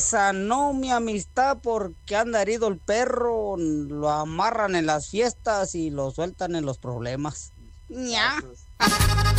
Esa no, mi amistad, porque anda herido el perro, lo amarran en las fiestas y lo sueltan en los problemas. ¡Ña!